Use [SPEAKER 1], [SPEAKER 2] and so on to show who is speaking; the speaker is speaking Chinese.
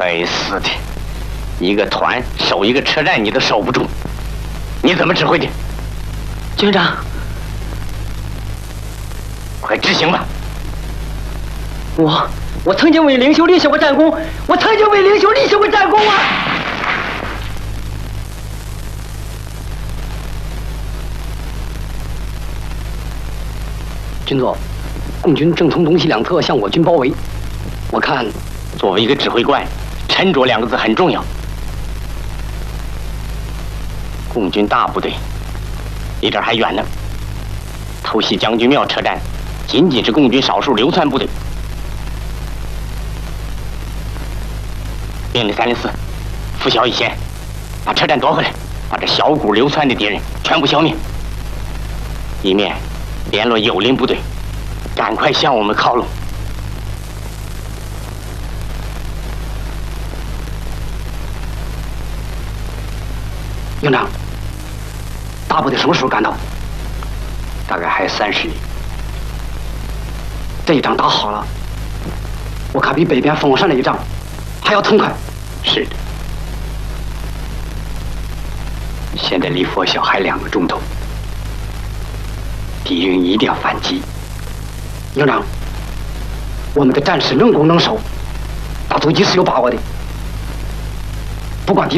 [SPEAKER 1] 该死的，一个团守一个车站你都守不住，你怎么指挥的？
[SPEAKER 2] 军长，
[SPEAKER 1] 快执行吧！
[SPEAKER 2] 我曾经为领袖立下过战功，我曾经为领袖立下过战功啊！军座，共军正从东西两侧向我军包围，我看，
[SPEAKER 1] 作为一个指挥官，沉着2个字很重要。共军大部队离这儿还远呢，偷袭将军庙车站，仅仅是共军少数流窜部队。命令304，拂晓以前，把车站夺回来，把这小股流窜的敌人全部消灭，以免联络友邻部队，赶快向我们靠拢。
[SPEAKER 2] 营长，大部队什么时候赶到？
[SPEAKER 1] 大概还有30里。
[SPEAKER 2] 这一仗打好了，我看比北边凤凰山那一仗还要痛快。
[SPEAKER 1] 是的。现在离拂晓还2个钟头，敌人一定要反击。
[SPEAKER 2] 营长，我们的战士能攻能守，打阻击是有把握的。不管敌